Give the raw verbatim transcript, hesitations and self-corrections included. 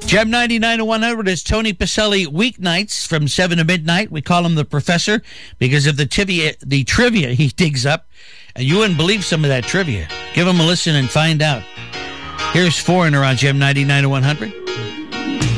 Gem ninety-nine to one hundred is Tony Pacelli weeknights from seven to midnight. We call him the Professor because of the trivia, the trivia he digs up. And you wouldn't believe some of that trivia. Give him a listen and find out. Here's Foreigner on Gem ninety-nine to one hundred.